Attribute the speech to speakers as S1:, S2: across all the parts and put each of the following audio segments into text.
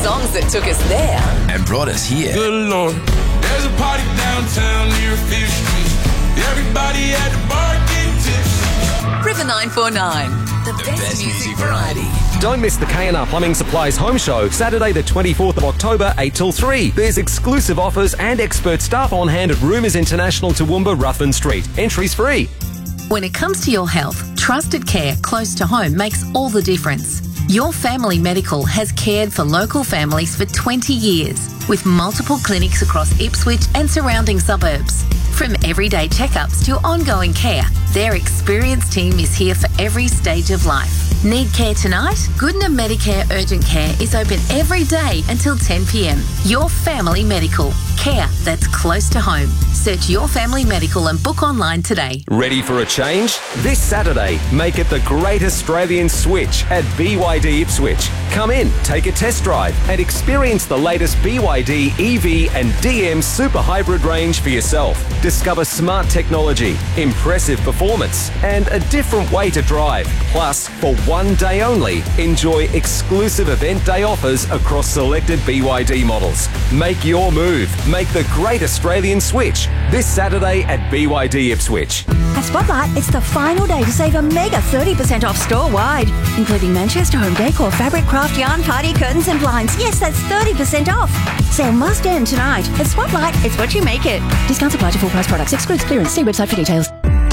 S1: songs that took us there
S2: and brought us here.
S3: Good Lord. There's a party downtown near 5th Street. Everybody at the bar getting tipsy.
S1: River 949, the best music variety.
S4: Don't miss the K&R Plumbing Supplies Home Show, Saturday the 24th of October, 8 till 3. There's exclusive offers and expert staff on hand at Rumours International, Toowoomba, Ruthven Street. Entries free.
S5: When it comes to your health, trusted care close to home makes all the difference. Your Family Medical has cared for local families for 20 years with multiple clinics across Ipswich and surrounding suburbs. From everyday checkups to ongoing care, their experienced team is here for every stage of life. Need care tonight? Goodna Medicare Urgent Care is open every day until 10 p.m. Your Family Medical. Care that's close to home. Search Your Family Medical and book online today.
S4: Ready for a change? This Saturday, make it the Great Australian Switch at BYD Ipswich. Come in, take a test drive and experience the latest BYD EV and DM Super Hybrid range for yourself. Discover smart technology, impressive performance and a different way to drive. Plus, for one day only, enjoy exclusive event day offers across selected BYD models. Make your move. Make the Great Australian Switch this Saturday at BYD Ipswich.
S6: At Spotlight, it's the final day to save a mega 30% off store-wide, including Manchester Home Decor, fabric, craft, yarn, party, curtains and blinds. Yes, that's 30% off. Sale must end tonight. At Spotlight, it's what you make it. Discounts apply to full price products. Excludes clearance. See website for details.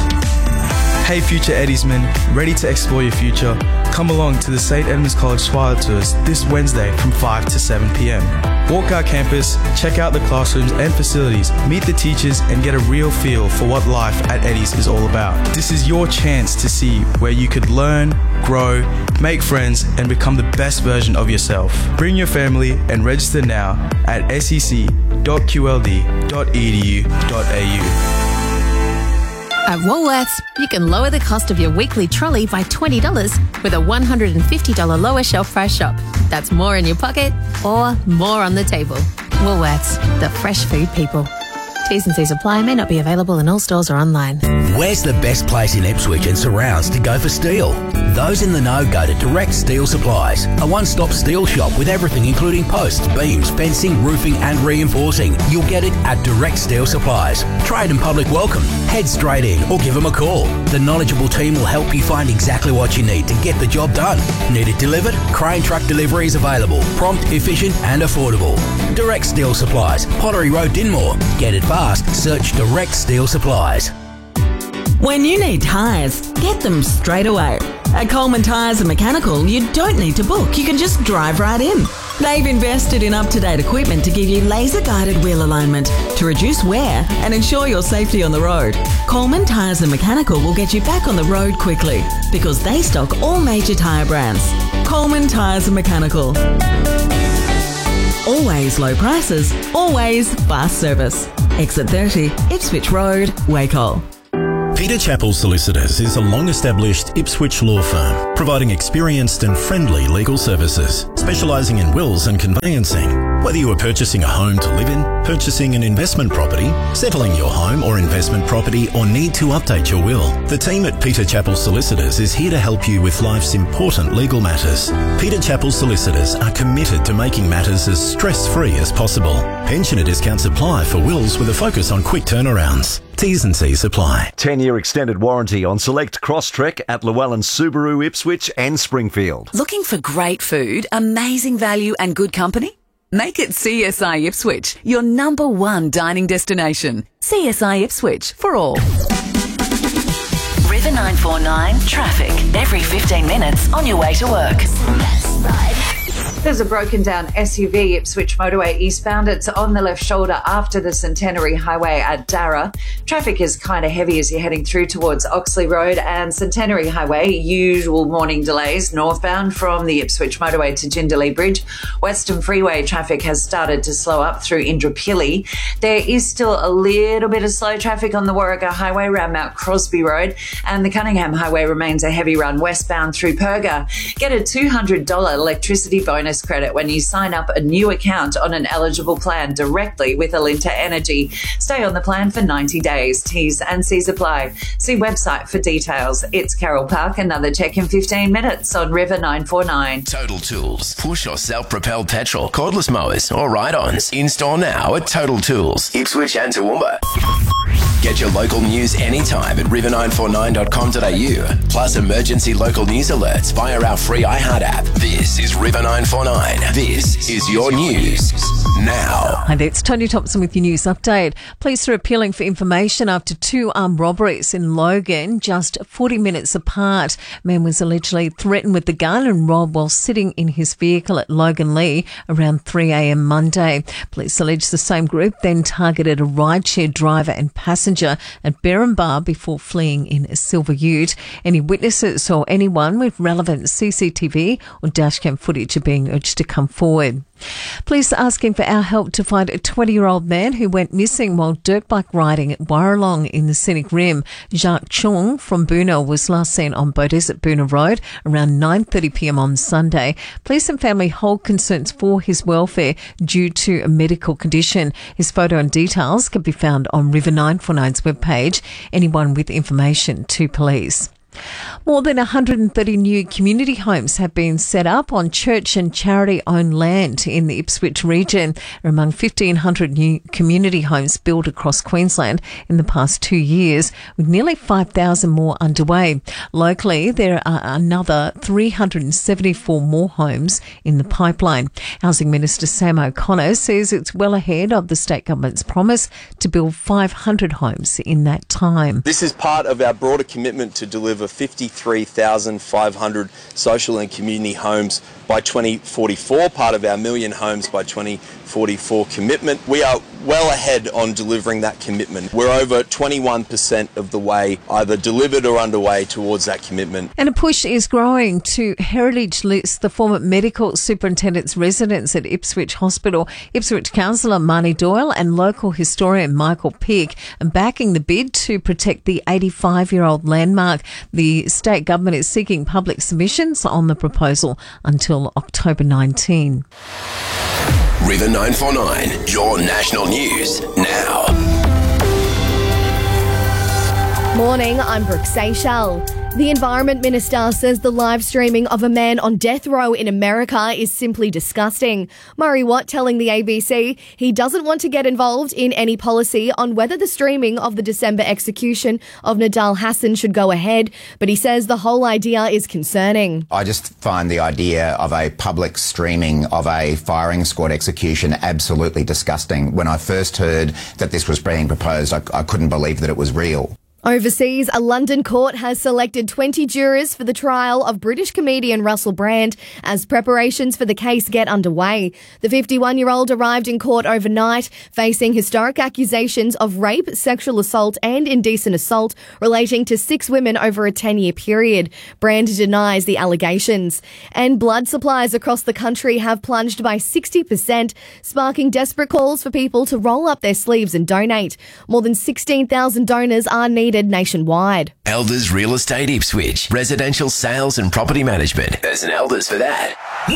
S7: Hey future Eddiesmen, ready to explore your future? Come along to the St Edmunds College Twilight Tours this Wednesday from 5 to 7 p.m. Walk our campus, check out the classrooms and facilities, meet the teachers and get a real feel for what life at Eddies is all about. This is your chance to see where you could learn, grow, make friends and become the best version of yourself. Bring your family and register now at sec.qld.edu.au.
S5: At Woolworths, you can lower the cost of your weekly trolley by $20 with a $150 lower shelf price shop. That's more in your pocket or more on the table. Woolworths, the fresh food people. T's and C's apply, may not be available in all stores or online.
S2: Where's the best place in Ipswich and surrounds to go for steel? Those in the know go to Direct Steel Supplies, a one-stop steel shop with everything including posts, beams, fencing, roofing and reinforcing. You'll get it at Direct Steel Supplies. Trade and public welcome. Head straight in or give them a call. The knowledgeable team will help you find exactly what you need to get the job done. Need it delivered? Crane truck delivery is available. Prompt, efficient and affordable. Direct Steel Supplies, Pottery Road, Dinmore. Get it fast. Search Direct Steel Supplies.
S8: When you need tyres, get them straight away. At Coleman Tyres and Mechanical, you don't need to book. You can just drive right in. They've invested in up-to-date equipment to give you laser-guided wheel alignment to reduce wear and ensure your safety on the road. Coleman Tyres and Mechanical will get you back on the road quickly because they stock all major tyre brands. Coleman Tyres and Mechanical. Always low prices, always fast service. Exit 30, Ipswich Road, Wacol.
S9: Peter Chappell Solicitors is a long-established Ipswich law firm, providing experienced and friendly legal services, specialising in wills and conveyancing. Whether you are purchasing a home to live in, purchasing an investment property, settling your home or investment property, or need to update your will, the team at Peter Chappell Solicitors is here to help you with life's important legal matters. Peter Chappell Solicitors are committed to making matters as stress-free as possible. Pensioner discounts apply for wills with a focus on quick turnarounds. T's and C's apply.
S10: 10-year extended warranty on select Crosstrek at Llewellyn Subaru, Ipswich and Springfield.
S1: Looking for great food, amazing value and good company? Make it CSI Ipswich, your number one dining destination. CSI Ipswich, for all. River 949 traffic. Every 15 minutes on your way to work.
S11: There's a broken down SUV Ipswich motorway eastbound. It's on the left shoulder after the Centenary Highway at Darra. Traffic is kind of heavy as you're heading through towards Oxley Road and Centenary Highway. Usual morning delays northbound from the Ipswich motorway to Jindalee Bridge. Western Freeway traffic has started to slow up through Indooroopilly. There is still a little bit of slow traffic on the Warragah Highway around Mount Crosby Road, and the Cunningham Highway remains a heavy run westbound through Perga. Get a $200 electricity bonus bonus credit when you sign up a new account on an eligible plan directly with Alinta Energy. Stay on the plan for 90 days. T's and C's apply. See website for details. It's Carol Park. Another check in 15 minutes on River 949.
S12: Total Tools. Push or self-propelled petrol, cordless mowers or ride-ons. In-store now at Total Tools, Ipswich and Toowoomba. Get your local news anytime at river949.com.au. Plus emergency local news alerts via our free iHeart app. This is River 949. This is your news now.
S13: Hi there, it's Tony Thompson with your news update. Police are appealing for information after two armed robberies in Logan, just 40 minutes apart. A man was allegedly threatened with the gun and robbed while sitting in his vehicle at Logan Lee around 3 a.m. Monday. Police allege the same group then targeted a rideshare driver and passenger at Berrinbar before fleeing in a silver ute. Any witnesses or anyone with relevant CCTV or dashcam footage are being urged to come forward. Police are asking for our help to find a 20-year-old man who went missing while dirt bike riding at Warralong in the Scenic Rim. Jacques Chung from Boonah was last seen on Bodes at Boonah Road around 9:30pm on Sunday. Police and family hold concerns for his welfare due to a medical condition. His photo and details can be found on River 949's webpage. Anyone with information to police. More than 130 new community homes have been set up on church and charity-owned land in the Ipswich region. There are among 1,500 new community homes built across Queensland in the past 2 years, with nearly 5,000 more underway. Locally, there are another 374 more homes in the pipeline. Housing Minister Sam O'Connor says it's well ahead of the state government's promise to build 500 homes in that time.
S14: This is part of our broader commitment to deliver 53,500 social and community homes by 2044, part of our million homes by 2044 commitment. We are well ahead on delivering that commitment. We're over 21% of the way either delivered or underway towards that commitment.
S13: And a push is growing to heritage list the former medical superintendent's residence at Ipswich Hospital. Ipswich Councillor Marnie Doyle and local historian Michael Pick are backing the bid to protect the 85-year-old landmark. The state government is seeking public submissions on the proposal until October 19.
S12: River 949, your national news now.
S15: Morning, I'm Brooke Seychelles. The Environment Minister says the live streaming of a man on death row in America is simply disgusting. Murray Watt telling the ABC he doesn't want to get involved in any policy on whether the streaming of the December execution of Nidal Hasan should go ahead, but he says the whole idea is concerning.
S16: I just find the idea of a public streaming of a firing squad execution absolutely disgusting. When I first heard that this was being proposed, I couldn't believe that it was real.
S15: Overseas, a London court has selected 20 jurors for the trial of British comedian Russell Brand as preparations for the case get underway. The 51-year-old arrived in court overnight, facing historic accusations of rape, sexual assault and indecent assault relating to 6 women over a 10-year period. Brand denies the allegations. And blood supplies across the country have plunged by 60%, sparking desperate calls for people to roll up their sleeves and donate. More than 16,000 donors are needed nationwide.
S12: Elders Real Estate Ipswich. Residential sales and property management. There's an Elders for that.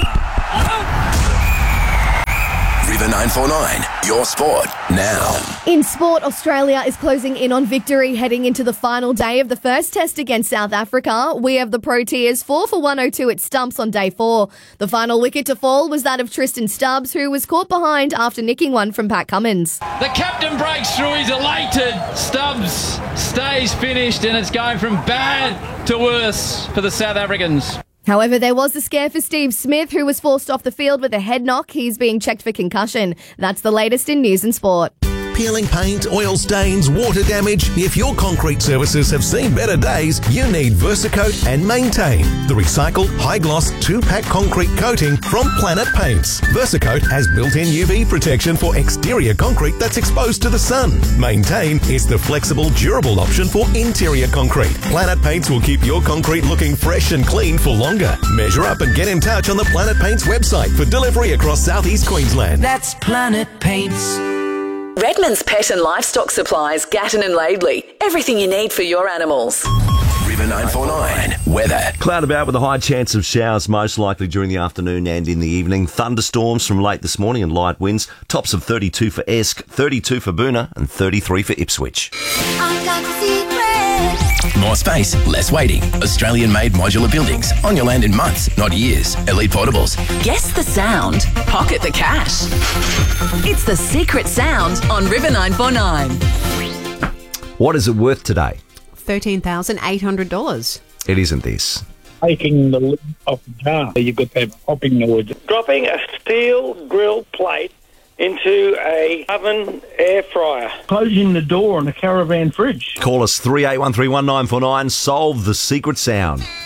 S12: River 949, your sport now.
S15: In sport, Australia is closing in on victory heading into the final day of the first test against South Africa. We have the Proteas 4 for 102 at stumps on day 4. The final wicket to fall was that of Tristan Stubbs, who was caught behind after nicking one from Pat Cummins.
S17: The captain breaks through, he's elated. Stubbs stays finished and it's going from bad to worse for the South Africans.
S15: However, there was a scare for Steve Smith, who was forced off the field with a head knock. He's being checked for concussion. That's the latest in news and sport.
S18: Peeling paint, oil stains, water damage. If your concrete surfaces have seen better days, you need Versacoat and Maintain, the recycled high-gloss 2-pack concrete coating from Planet Paints. Versacoat has built-in UV protection for exterior concrete that's exposed to the sun. Maintain is the flexible, durable option for interior concrete. Planet Paints will keep your concrete looking fresh and clean for longer. Measure up and get in touch on the Planet Paints website for delivery across southeast Queensland.
S1: That's Planet Paints. Redmond's Pet and Livestock Supplies, Gatton and Laidley. Everything you need for your animals.
S12: River 949 weather.
S10: Cloud about with a high chance of showers, most likely during the afternoon and in the evening. Thunderstorms from late this morning and light winds. Tops of 32 for Esk, 32 for Boona and 33 for Ipswich.
S12: More space, less waiting. Australian-made modular buildings on your land in months, not years. Elite Portables.
S1: Guess the sound. Pocket the cash. It's the secret sound on River 949.
S10: What is it worth today?
S19: $13,800.
S10: It isn't this.
S20: Taking the lid off the jar. You've got that popping noise. Dropping a steel grill plate into a oven air fryer. Closing the door on a caravan fridge.
S10: Call us 38131949. Solve the secret sound.